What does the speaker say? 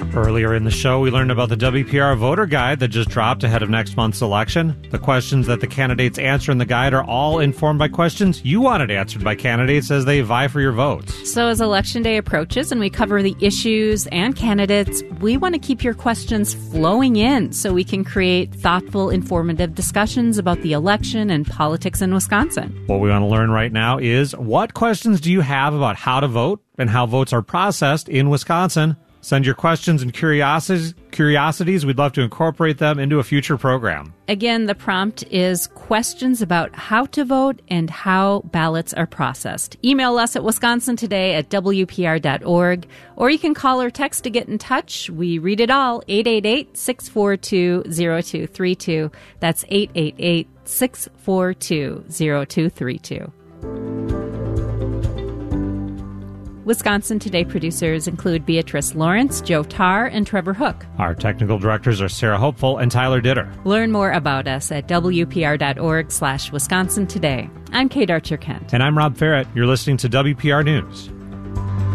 Earlier in the show, we learned about the WPR voter guide that just dropped ahead of next month's election. The questions that the candidates answer in the guide are all informed by questions you wanted answered by candidates as they vie for your votes. So as Election Day approaches and we cover the issues and candidates, we want to keep your questions flowing in so we can create thoughtful, informative discussions about the election and politics in Wisconsin. What we want to learn right now is, what questions do you have about how to vote and how votes are processed in Wisconsin? Send your questions and curiosities. We'd love to incorporate them into a future program. Again, the prompt is questions about how to vote and how ballots are processed. Email us at wisconsintoday@wpr.org, or you can call or text to get in touch. We read it all, 888-642-0232. That's 888-642-0232. Wisconsin Today producers include Beatrice Lawrence, Joe Tarr, and Trevor Hook. Our technical directors are Sarah Hopeful and Tyler Ditter. Learn more about us at wpr.org/Wisconsin Today. I'm Kate Archer-Kent. And I'm Rob Ferrett. You're listening to WPR News.